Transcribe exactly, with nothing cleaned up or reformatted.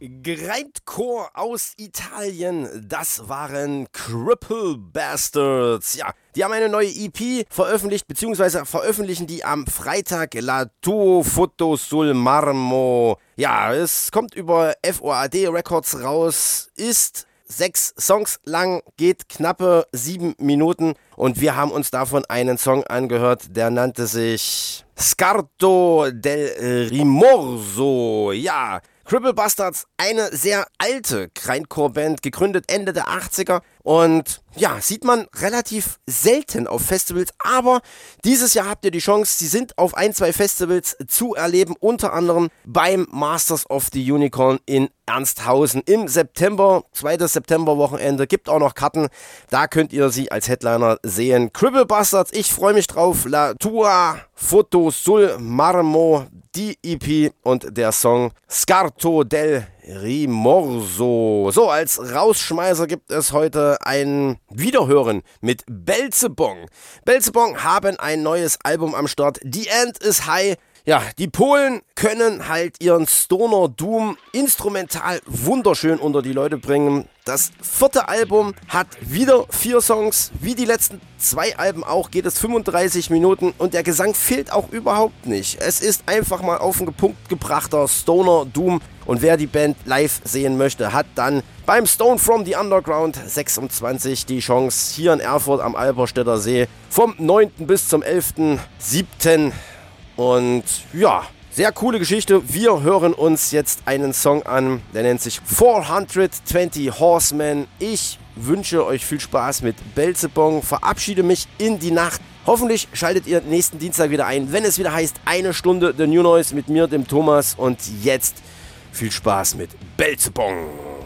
Grindcore aus Italien, das waren Cripple Bastards. Ja, die haben eine neue E P veröffentlicht, beziehungsweise veröffentlichen die am Freitag La Tuo Foto sul Marmo. Ja, es kommt über F O A D Records raus, ist sechs Songs lang, geht knappe sieben Minuten und wir haben uns davon einen Song angehört, der nannte sich Scarto del Rimorso. Ja, Cripple Bastards, eine sehr alte Grindcore-Band, gegründet Ende der achtziger und ja, sieht man relativ selten auf Festivals, aber dieses Jahr habt ihr die Chance, sie sind auf ein, zwei Festivals zu erleben, unter anderem beim Masters of the Unicorn in Ernsthausen im September, zweites September-Wochenende, gibt auch noch Karten, da könnt ihr sie als Headliner sehen. Cripple Bastards, ich freue mich drauf, La Tua Foto sul Marmo, die E P und der Song Scarto del Rimorso. So, als Rausschmeißer gibt es heute ein Wiederhören mit Belzebong. Belzebong haben ein neues Album am Start. The End is High. Ja, die Polen können halt ihren Stoner Doom instrumental wunderschön unter die Leute bringen. Das vierte Album hat wieder vier Songs, wie die letzten zwei Alben auch, geht es fünfunddreißig Minuten und der Gesang fehlt auch überhaupt nicht. Es ist einfach mal auf den Punkt gebrachter Stoner Doom und wer die Band live sehen möchte, hat dann beim Stone from the Underground sechsundzwanzig die Chance hier in Erfurt am Alberstädter See vom neunten bis zum elften siebten Und ja, sehr coole Geschichte. Wir hören uns jetzt einen Song an, der nennt sich vierhundertzwanzig Horsemen. Ich wünsche euch viel Spaß mit Belzebong, verabschiede mich in die Nacht. Hoffentlich schaltet ihr nächsten Dienstag wieder ein, wenn es wieder heißt, eine Stunde The New Noise mit mir, dem Thomas. Und jetzt viel Spaß mit Belzebong.